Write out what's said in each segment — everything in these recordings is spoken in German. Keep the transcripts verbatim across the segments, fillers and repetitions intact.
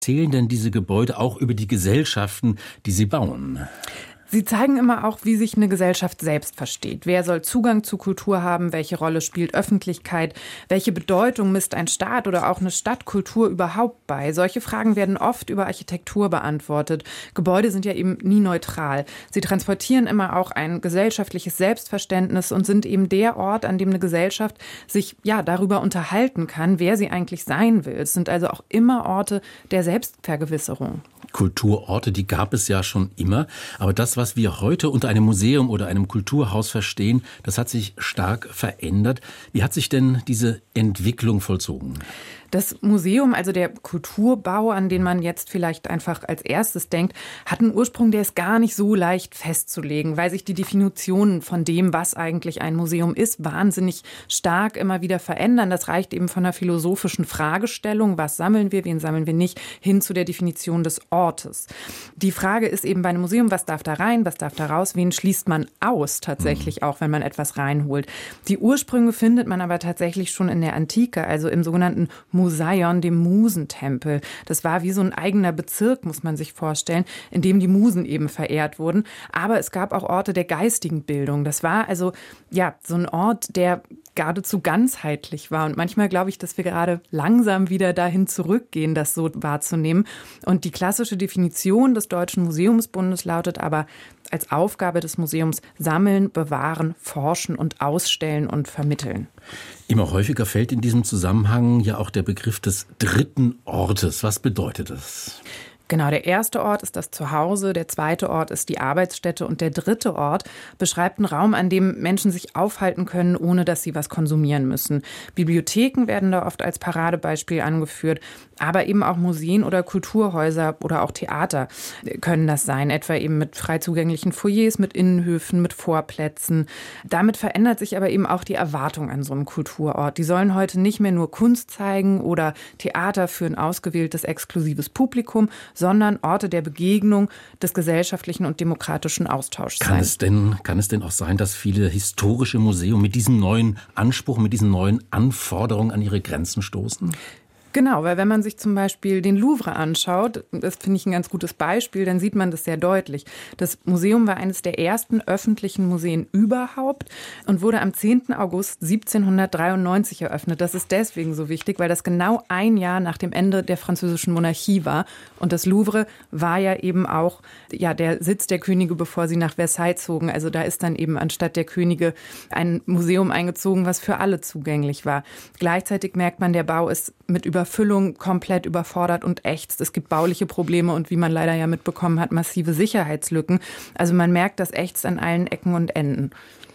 erzählen denn diese Gebäude auch über die Gesellschaften, die sie bauen? Sie zeigen immer auch, wie sich eine Gesellschaft selbst versteht. Wer soll Zugang zu Kultur haben? Welche Rolle spielt Öffentlichkeit? Welche Bedeutung misst ein Staat oder auch eine Stadt Kultur überhaupt bei? Solche Fragen werden oft über Architektur beantwortet. Gebäude sind ja eben nie neutral. Sie transportieren immer auch ein gesellschaftliches Selbstverständnis und sind eben der Ort, an dem eine Gesellschaft sich ja darüber unterhalten kann, wer sie eigentlich sein will. Es sind also auch immer Orte der Selbstvergewisserung. Kulturorte, die gab es ja schon immer. Aber das, was wir heute unter einem Museum oder einem Kulturhaus verstehen, das hat sich stark verändert. Wie hat sich denn diese Entwicklung vollzogen? Das Museum, also der Kulturbau, an den man jetzt vielleicht einfach als erstes denkt, hat einen Ursprung, der ist gar nicht so leicht festzulegen, weil sich die Definitionen von dem, was eigentlich ein Museum ist, wahnsinnig stark immer wieder verändern. Das reicht eben von einer philosophischen Fragestellung, was sammeln wir, wen sammeln wir nicht, hin zu der Definition des Ortes. Die Frage ist eben bei einem Museum, was darf da rein, was darf da raus, wen schließt man aus tatsächlich auch, wenn man etwas reinholt. Die Ursprünge findet man aber tatsächlich schon in der Antike, also im sogenannten Museion, dem Musentempel. Das war wie so ein eigener Bezirk, muss man sich vorstellen, in dem die Musen eben verehrt wurden. Aber es gab auch Orte der geistigen Bildung. Das war also ja so ein Ort, der geradezu ganzheitlich war. Und manchmal glaube ich, dass wir gerade langsam wieder dahin zurückgehen, das so wahrzunehmen. Und die klassische Definition des Deutschen Museumsbundes lautet aber als Aufgabe des Museums sammeln, bewahren, forschen und ausstellen und vermitteln. Immer häufiger fällt in diesem Zusammenhang ja auch der Begriff des dritten Ortes. Was bedeutet das? Genau, der erste Ort ist das Zuhause, der zweite Ort ist die Arbeitsstätte und der dritte Ort beschreibt einen Raum, an dem Menschen sich aufhalten können, ohne dass sie was konsumieren müssen. Bibliotheken werden da oft als Paradebeispiel angeführt, aber eben auch Museen oder Kulturhäuser oder auch Theater können das sein, etwa eben mit frei zugänglichen Foyers, mit Innenhöfen, mit Vorplätzen. Damit verändert sich aber eben auch die Erwartung an so einem Kulturort. Die sollen heute nicht mehr nur Kunst zeigen oder Theater für ein ausgewähltes, exklusives Publikum, sondern Orte der Begegnung, des gesellschaftlichen und demokratischen Austauschs sein. Kann es denn, kann es denn auch sein, dass viele historische Museen mit diesem neuen Anspruch, mit diesen neuen Anforderungen an ihre Grenzen stoßen? Genau, weil wenn man sich zum Beispiel den Louvre anschaut, das finde ich ein ganz gutes Beispiel, dann sieht man das sehr deutlich. Das Museum war eines der ersten öffentlichen Museen überhaupt und wurde am zehnten August siebzehnhundertdreiundneunzig eröffnet. Das ist deswegen so wichtig, weil das genau ein Jahr nach dem Ende der französischen Monarchie war. Und das Louvre war ja eben auch ja, der Sitz der Könige, bevor sie nach Versailles zogen. Also da ist dann eben anstatt der Könige ein Museum eingezogen, was für alle zugänglich war. Gleichzeitig merkt man, der Bau ist mit über Überfüllung komplett überfordert und ächzt. Es gibt bauliche Probleme und wie man leider ja mitbekommen hat, massive Sicherheitslücken. Also man merkt, das ächzt an allen Ecken und Enden.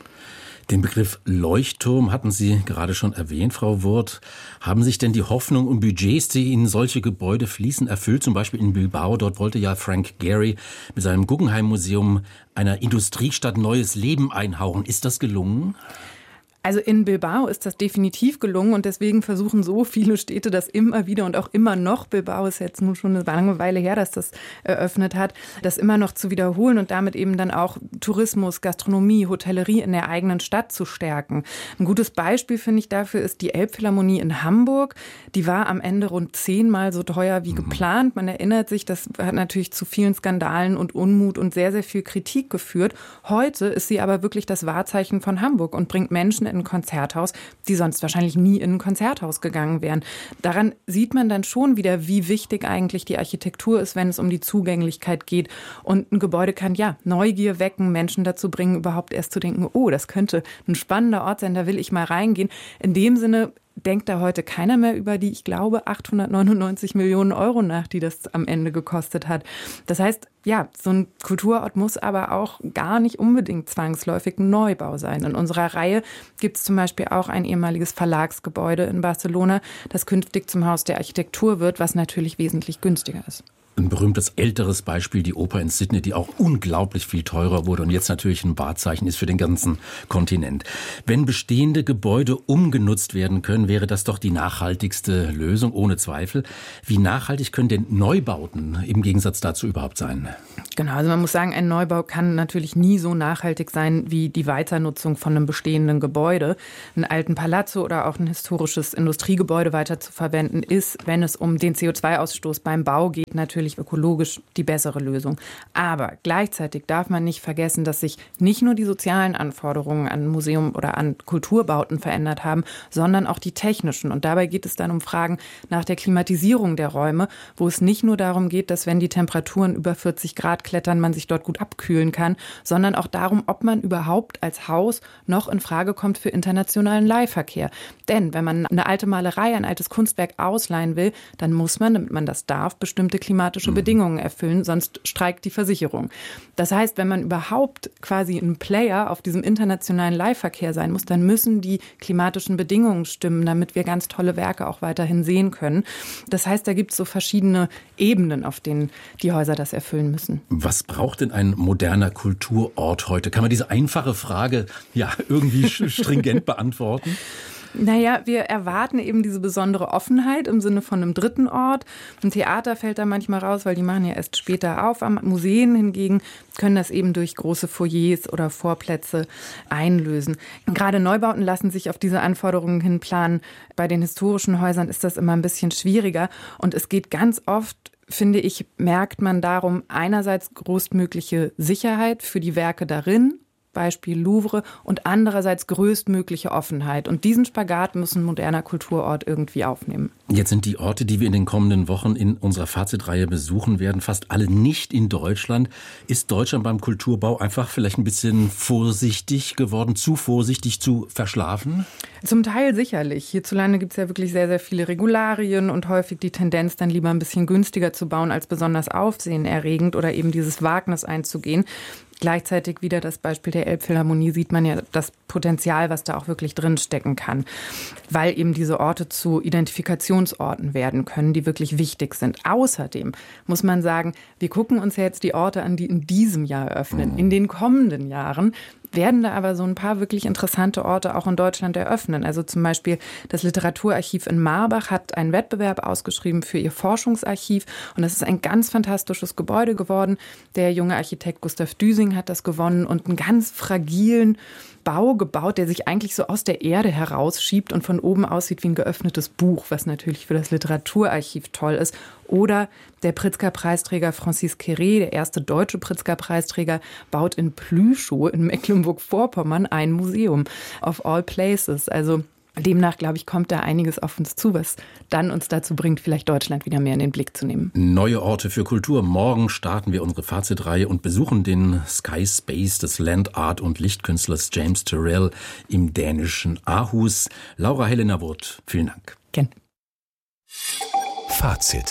Den Begriff Leuchtturm hatten Sie gerade schon erwähnt, Frau Wurth. Haben sich denn die Hoffnungen und Budgets, die in solche Gebäude fließen, erfüllt? Zum Beispiel in Bilbao. Dort wollte ja Frank Gehry mit seinem Guggenheim-Museum einer Industriestadt neues Leben einhauchen. Ist das gelungen? Also in Bilbao ist das definitiv gelungen und deswegen versuchen so viele Städte das immer wieder und auch immer noch, Bilbao ist jetzt nun schon eine lange Weile her, dass das eröffnet hat, das immer noch zu wiederholen und damit eben dann auch Tourismus, Gastronomie, Hotellerie in der eigenen Stadt zu stärken. Ein gutes Beispiel, finde ich, dafür ist die Elbphilharmonie in Hamburg. Die war am Ende rund zehnmal so teuer wie geplant. Man erinnert sich, das hat natürlich zu vielen Skandalen und Unmut und sehr, sehr viel Kritik geführt. Heute ist sie aber wirklich das Wahrzeichen von Hamburg und bringt Menschen in ein Konzerthaus, die sonst wahrscheinlich nie in ein Konzerthaus gegangen wären. Daran sieht man dann schon wieder, wie wichtig eigentlich die Architektur ist, wenn es um die Zugänglichkeit geht. Und ein Gebäude kann ja Neugier wecken, Menschen dazu bringen, überhaupt erst zu denken, oh, das könnte ein spannender Ort sein, da will ich mal reingehen. In dem Sinne denkt da heute keiner mehr über die, ich glaube, achthundertneunundneunzig Millionen Euro nach, die das am Ende gekostet hat. Das heißt, ja, so ein Kulturort muss aber auch gar nicht unbedingt zwangsläufig ein Neubau sein. In unserer Reihe gibt es zum Beispiel auch ein ehemaliges Verlagsgebäude in Barcelona, das künftig zum Haus der Architektur wird, was natürlich wesentlich günstiger ist. Ein berühmtes älteres Beispiel, die Oper in Sydney, die auch unglaublich viel teurer wurde und jetzt natürlich ein Wahrzeichen ist für den ganzen Kontinent. Wenn bestehende Gebäude umgenutzt werden können, wäre das doch die nachhaltigste Lösung, ohne Zweifel. Wie nachhaltig können denn Neubauten im Gegensatz dazu überhaupt sein? Genau, also man muss sagen, ein Neubau kann natürlich nie so nachhaltig sein wie die Weiternutzung von einem bestehenden Gebäude. Einen alten Palazzo oder auch ein historisches Industriegebäude weiter zu verwenden, ist, wenn es um den C O zwei Ausstoß beim Bau geht, natürlich ökologisch die bessere Lösung. Aber gleichzeitig darf man nicht vergessen, dass sich nicht nur die sozialen Anforderungen an Museum oder an Kulturbauten verändert haben, sondern auch die technischen. Und dabei geht es dann um Fragen nach der Klimatisierung der Räume, wo es nicht nur darum geht, dass wenn die Temperaturen über vierzig Grad klettern, man sich dort gut abkühlen kann, sondern auch darum, ob man überhaupt als Haus noch in Frage kommt für internationalen Leihverkehr. Denn wenn man eine alte Malerei, ein altes Kunstwerk ausleihen will, dann muss man, damit man das darf, bestimmte klimatische Bedingungen erfüllen, sonst streikt die Versicherung. Das heißt, wenn man überhaupt quasi ein Player auf diesem internationalen Leihverkehr sein muss, dann müssen die klimatischen Bedingungen stimmen, damit wir ganz tolle Werke auch weiterhin sehen können. Das heißt, da gibt es so verschiedene Ebenen, auf denen die Häuser das erfüllen müssen. Was braucht denn ein moderner Kulturort heute? Kann man diese einfache Frage ja irgendwie stringent beantworten? Naja, wir erwarten eben diese besondere Offenheit im Sinne von einem dritten Ort. Ein Theater fällt da manchmal raus, weil die machen ja erst später auf. Museen hingegen können das eben durch große Foyers oder Vorplätze einlösen. Gerade Neubauten lassen sich auf diese Anforderungen hin planen. Bei den historischen Häusern ist das immer ein bisschen schwieriger. Und es geht ganz oft, finde ich, merkt man darum, einerseits größtmögliche Sicherheit für die Werke darin, Beispiel Louvre, und andererseits größtmögliche Offenheit. Und diesen Spagat muss ein moderner Kulturort irgendwie aufnehmen. Jetzt sind die Orte, die wir in den kommenden Wochen in unserer Fazitreihe besuchen werden, fast alle nicht in Deutschland. Ist Deutschland beim Kulturbau einfach vielleicht ein bisschen vorsichtig geworden, zu vorsichtig, zu verschlafen? Zum Teil sicherlich. Hierzulande gibt es ja wirklich sehr, sehr viele Regularien und häufig die Tendenz, dann lieber ein bisschen günstiger zu bauen, als besonders aufsehenerregend oder eben dieses Wagnis einzugehen. Gleichzeitig wieder das Beispiel der Elbphilharmonie sieht man ja das Potenzial, was da auch wirklich drinstecken kann, weil eben diese Orte zu Identifikationsorten werden können, die wirklich wichtig sind. Außerdem muss man sagen, wir gucken uns ja jetzt die Orte an, die in diesem Jahr eröffnen. In den kommenden Jahren werden da aber so ein paar wirklich interessante Orte auch in Deutschland eröffnen. Also zum Beispiel das Literaturarchiv in Marbach hat einen Wettbewerb ausgeschrieben für ihr Forschungsarchiv. Und das ist ein ganz fantastisches Gebäude geworden. Der junge Architekt Gustav Düsing hat das gewonnen und einen ganz fragilen Bau gebaut, der sich eigentlich so aus der Erde herausschiebt und von oben aussieht wie ein geöffnetes Buch, was natürlich für das Literaturarchiv toll ist. Oder der Pritzker-Preisträger Francis Queré, der erste deutsche Pritzker-Preisträger, baut in Plüschow in Mecklenburg-Vorpommern ein Museum of all places. Also demnach, glaube ich, kommt da einiges auf uns zu, was dann uns dazu bringt, vielleicht Deutschland wieder mehr in den Blick zu nehmen. Neue Orte für Kultur. Morgen starten wir unsere Fazitreihe und besuchen den Sky Space des Land Art und Lichtkünstlers James Turrell im dänischen Aarhus. Laura Helena Wurth, vielen Dank. Gerne. Fazit.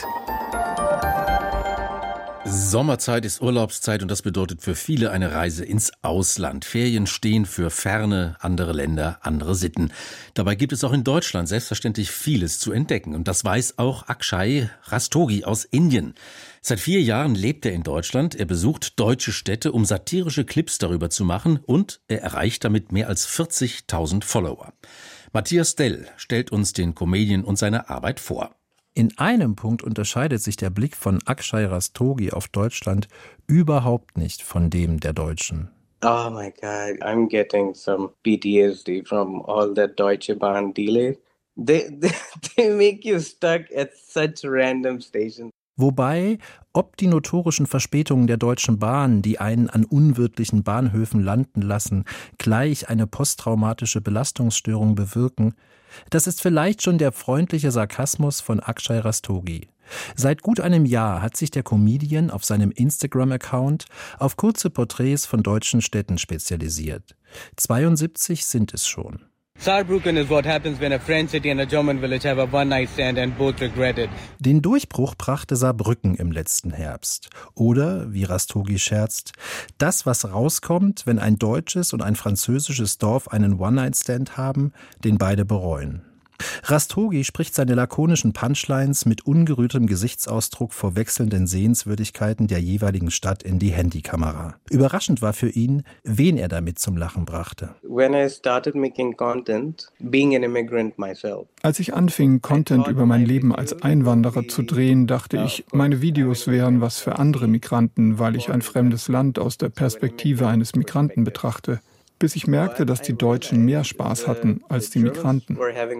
Sommerzeit ist Urlaubszeit und das bedeutet für viele eine Reise ins Ausland. Ferien stehen für ferne, andere Länder, andere Sitten. Dabei gibt es auch in Deutschland selbstverständlich vieles zu entdecken. Und das weiß auch Akshay Rastogi aus Indien. Seit vier Jahren lebt er in Deutschland. Er besucht deutsche Städte, um satirische Clips darüber zu machen. Und er erreicht damit mehr als vierzigtausend Follower. Matthias Dell stellt uns den Comedian und seine Arbeit vor. In einem Punkt unterscheidet sich der Blick von Akshay Rastogi auf Deutschland überhaupt nicht von dem der Deutschen. Oh my God, I'm getting some P T S D from all that Deutsche Bahn delays. They, they, they make you stuck at such random stations. Wobei, ob die notorischen Verspätungen der Deutschen Bahn, die einen an unwirtlichen Bahnhöfen landen lassen, gleich eine posttraumatische Belastungsstörung bewirken, das ist vielleicht schon der freundliche Sarkasmus von Akshay Rastogi. Seit gut einem Jahr hat sich der Comedian auf seinem Instagram-Account auf kurze Porträts von deutschen Städten spezialisiert. zweiundsiebzig sind es schon. Saarbrücken is what happens when a French city and a German village have a one-night stand and both regret it. Den Durchbruch brachte Saarbrücken im letzten Herbst. Oder, wie Rastogi scherzt, das, was rauskommt, wenn ein deutsches und ein französisches Dorf einen One-Night-Stand haben, den beide bereuen. Rastogi spricht seine lakonischen Punchlines mit ungerührtem Gesichtsausdruck vor wechselnden Sehenswürdigkeiten der jeweiligen Stadt in die Handykamera. Überraschend war für ihn, wen er damit zum Lachen brachte. When I started making content, being an immigrant myself. Als ich anfing, Content über mein Leben als Einwanderer zu drehen, dachte ich, meine Videos wären was für andere Migranten, weil ich ein fremdes Land aus der Perspektive eines Migranten betrachte. Bis ich merkte, dass die Deutschen mehr Spaß hatten als die Migranten.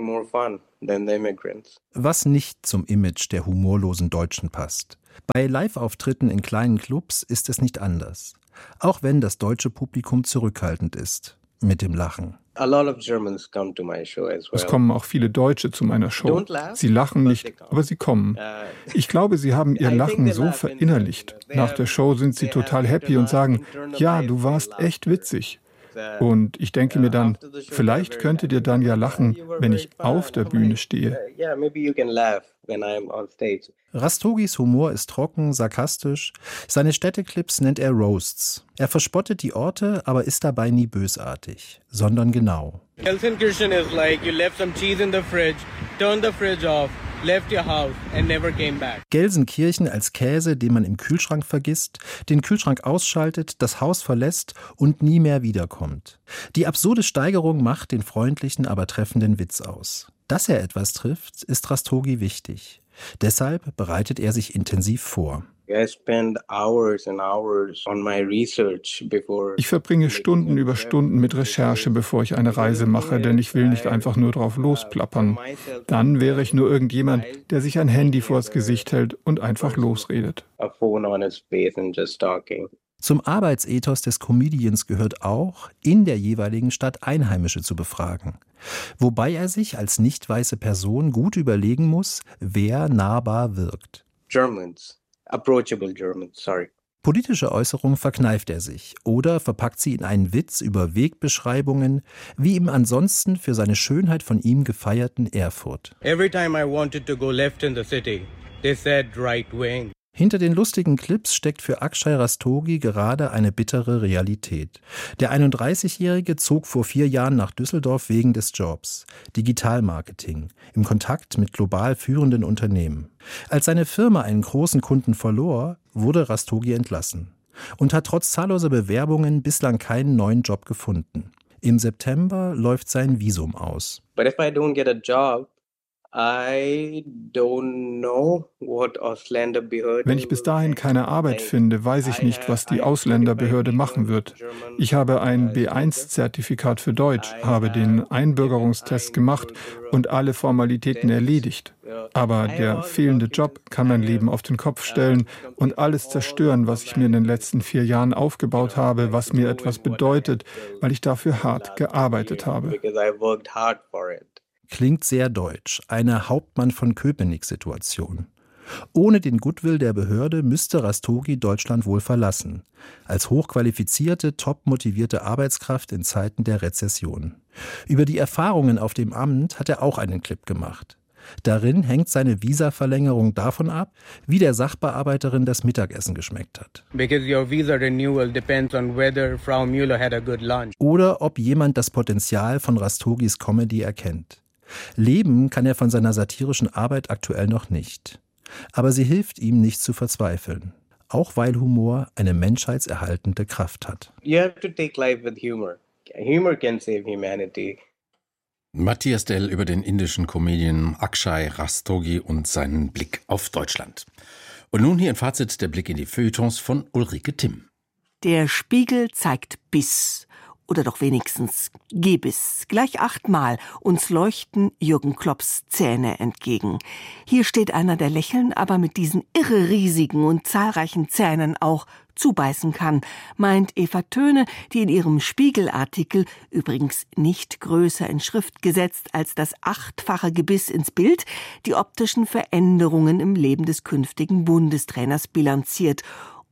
Was nicht zum Image der humorlosen Deutschen passt. Bei Live-Auftritten in kleinen Clubs ist es nicht anders. Auch wenn das deutsche Publikum zurückhaltend ist mit dem Lachen. Es kommen auch viele Deutsche zu meiner Show. Sie lachen nicht, aber sie kommen. Ich glaube, sie haben ihr Lachen so verinnerlicht. Nach der Show sind sie total happy und sagen, ja, du warst echt witzig. Und ich denke mir dann, vielleicht könntet ihr dann ja lachen, wenn ich auf der Bühne stehe. Rastogis Humor ist trocken, sarkastisch. Seine Städteclips nennt er Roasts. Er verspottet die Orte, aber ist dabei nie bösartig, sondern genau. Gelsenkirchen is like you left some cheese in the fridge, turned the fridge off, left your house and never came back. Gelsenkirchen als Käse, den man im Kühlschrank vergisst, den Kühlschrank ausschaltet, das Haus verlässt und nie mehr wiederkommt. Die absurde Steigerung macht den freundlichen, aber treffenden Witz aus. Dass er etwas trifft, ist Rastogi wichtig. Deshalb bereitet er sich intensiv vor. Ich verbringe Stunden über Stunden mit Recherche, bevor ich eine Reise mache, denn ich will nicht einfach nur drauf losplappern. Dann wäre ich nur irgendjemand, der sich ein Handy vors Gesicht hält und einfach losredet. Zum Arbeitsethos des Comedians gehört auch, in der jeweiligen Stadt Einheimische zu befragen. Wobei er sich als nicht weiße Person gut überlegen muss, wer nahbar wirkt. Germans. Approachable Germans, sorry. Politische Äußerungen verkneift er sich oder verpackt sie in einen Witz über Wegbeschreibungen, wie im ansonsten für seine Schönheit von ihm gefeierten Erfurt. Every time I wanted to go left in the city, they said right wing. Hinter den lustigen Clips steckt für Akshay Rastogi gerade eine bittere Realität. Der einunddreißigjährige zog vor vier Jahren nach Düsseldorf wegen des Jobs, Digitalmarketing, im Kontakt mit global führenden Unternehmen. Als seine Firma einen großen Kunden verlor, wurde Rastogi entlassen und hat trotz zahlloser Bewerbungen bislang keinen neuen Job gefunden. Im September läuft sein Visum aus. But if I don't get a job, I don't know what Ausländerbehörde. Wenn ich bis dahin keine Arbeit finde, weiß ich nicht, was die Ausländerbehörde machen wird. Ich habe ein B eins Zertifikat für Deutsch, habe den Einbürgerungstest gemacht und alle Formalitäten erledigt. Aber der fehlende Job kann mein Leben auf den Kopf stellen und alles zerstören, was ich mir in den letzten vier Jahren aufgebaut habe, was mir etwas bedeutet, weil ich dafür hart gearbeitet habe. Klingt sehr deutsch, eine Hauptmann-von-Köpenick-Situation. Ohne den Goodwill der Behörde müsste Rastogi Deutschland wohl verlassen. Als hochqualifizierte, top-motivierte Arbeitskraft in Zeiten der Rezession. Über die Erfahrungen auf dem Amt hat er auch einen Clip gemacht. Darin hängt seine Visaverlängerung davon ab, wie der Sachbearbeiterin das Mittagessen geschmeckt hat. Because your visa renewal depends on whether Frau Müller had a good lunch. Oder ob jemand das Potenzial von Rastogis Comedy erkennt. Leben kann er von seiner satirischen Arbeit aktuell noch nicht. Aber sie hilft ihm, nicht zu verzweifeln. Auch weil Humor eine menschheitserhaltende Kraft hat. You have to take life with humor. Humor can save humanity. Matthias Dell über den indischen Comedian Akshay Rastogi und seinen Blick auf Deutschland. Und nun hier ein Fazit, der Blick in die Feuilletons von Ulrike Timm. Der Spiegel zeigt Biss. Oder doch wenigstens Gebiss. Gleich achtmal uns leuchten Jürgen Klopps Zähne entgegen. Hier steht einer, der lächeln, aber mit diesen irre riesigen und zahlreichen Zähnen auch zubeißen kann, meint Eva Töne, die in ihrem Spiegelartikel, übrigens nicht größer in Schrift gesetzt als das achtfache Gebiss ins Bild, die optischen Veränderungen im Leben des künftigen Bundestrainers bilanziert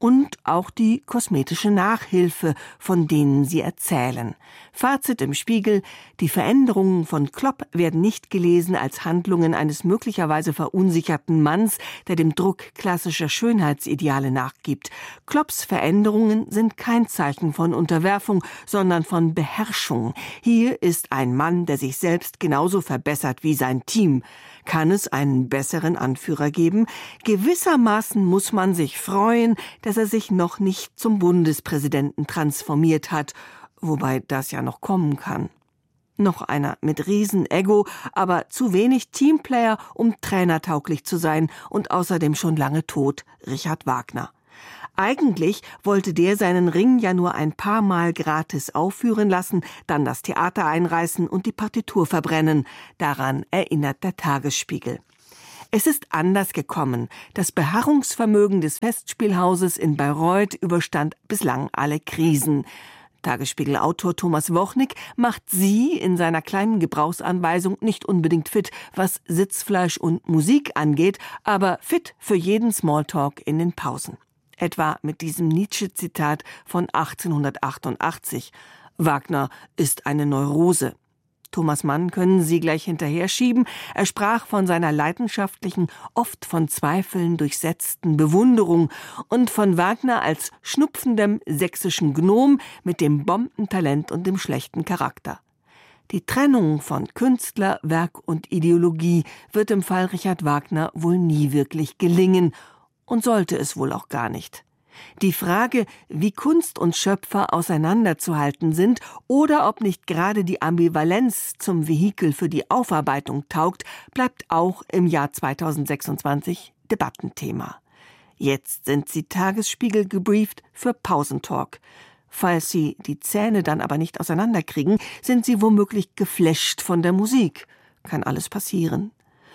und auch die kosmetische Nachhilfe, von denen sie erzählen. Fazit im Spiegel: Die Veränderungen von Klopp werden nicht gelesen als Handlungen eines möglicherweise verunsicherten Manns, der dem Druck klassischer Schönheitsideale nachgibt. Klopps Veränderungen sind kein Zeichen von Unterwerfung, sondern von Beherrschung. Hier ist ein Mann, der sich selbst genauso verbessert wie sein Team. Kann es einen besseren Anführer geben? Gewissermaßen muss man sich freuen, dass er sich noch nicht zum Bundespräsidenten transformiert hat, wobei das ja noch kommen kann. Noch einer mit Riesen-Ego, aber zu wenig Teamplayer, um trainertauglich zu sein, und außerdem schon lange tot, Richard Wagner. Eigentlich wollte der seinen Ring ja nur ein paar Mal gratis aufführen lassen, dann das Theater einreißen und die Partitur verbrennen. Daran erinnert der Tagesspiegel. Es ist anders gekommen. Das Beharrungsvermögen des Festspielhauses in Bayreuth überstand bislang alle Krisen. Tagesspiegel-Autor Thomas Wochnick macht sie in seiner kleinen Gebrauchsanweisung nicht unbedingt fit, was Sitzfleisch und Musik angeht, aber fit für jeden Smalltalk in den Pausen. Etwa mit diesem Nietzsche-Zitat von achtzehnhundertachtundachtzig. Wagner ist eine Neurose. Thomas Mann können Sie gleich hinterher schieben. Er sprach von seiner leidenschaftlichen, oft von Zweifeln durchsetzten Bewunderung und von Wagner als schnupfendem sächsischen Gnom mit dem Bombentalent und dem schlechten Charakter. Die Trennung von Künstler, Werk und Ideologie wird im Fall Richard Wagner wohl nie wirklich gelingen. Und sollte es wohl auch gar nicht. Die Frage, wie Kunst und Schöpfer auseinanderzuhalten sind oder ob nicht gerade die Ambivalenz zum Vehikel für die Aufarbeitung taugt, bleibt auch im Jahr zweitausendsechsundzwanzig Debattenthema. Jetzt sind Sie Tagesspiegel gebrieft für Pausentalk. Falls Sie die Zähne dann aber nicht auseinanderkriegen, sind Sie womöglich geflasht von der Musik. Kann alles passieren.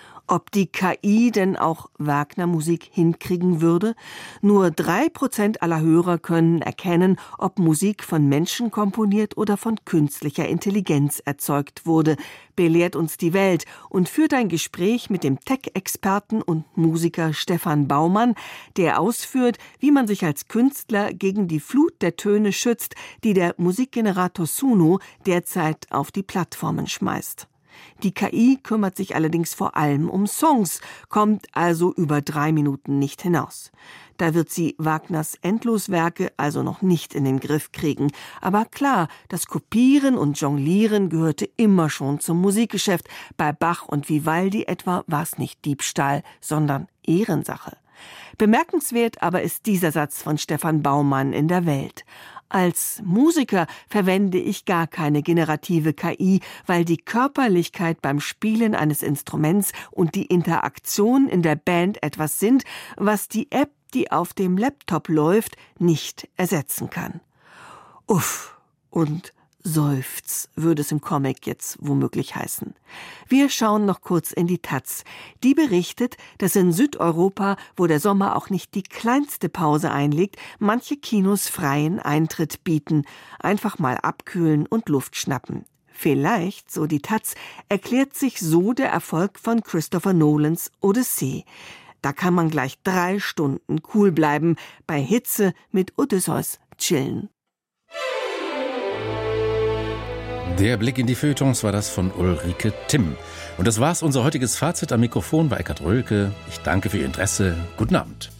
Ob die K I denn auch Wagner-Musik hinkriegen würde? Nur drei Prozent aller Hörer können erkennen, ob Musik von Menschen komponiert oder von künstlicher Intelligenz erzeugt wurde, belehrt uns die Welt und führt ein Gespräch mit dem Tech-Experten und Musiker Stefan Baumann, der ausführt, wie man sich als Künstler gegen die Flut der Töne schützt, die der Musikgenerator Suno derzeit auf die Plattformen schmeißt. Die K I kümmert sich allerdings vor allem um Songs, kommt also über drei Minuten nicht hinaus. Da wird sie Wagners Endloswerke also noch nicht in den Griff kriegen. Aber klar, das Kopieren und Jonglieren gehörte immer schon zum Musikgeschäft. Bei Bach und Vivaldi etwa war es nicht Diebstahl, sondern Ehrensache. Bemerkenswert aber ist dieser Satz von Stefan Baumann in der Welt. Als Musiker verwende ich gar keine generative K I, weil die Körperlichkeit beim Spielen eines Instruments und die Interaktion in der Band etwas sind, was die App, die auf dem Laptop läuft, nicht ersetzen kann. Uff und Seufz würde es im Comic jetzt womöglich heißen. Wir schauen noch kurz in die Taz. Die berichtet, dass in Südeuropa, wo der Sommer auch nicht die kleinste Pause einlegt, manche Kinos freien Eintritt bieten. Einfach mal abkühlen und Luft schnappen. Vielleicht, so die Taz, erklärt sich so der Erfolg von Christopher Nolans Odyssee. Da kann man gleich drei Stunden cool bleiben, bei Hitze mit Odysseus chillen. Der Blick in die Feuilletons war das von Ulrike Timm. Und das war's, unser heutiges Fazit. Am Mikrofon war Eckhard Rölke. Ich danke für Ihr Interesse. Guten Abend.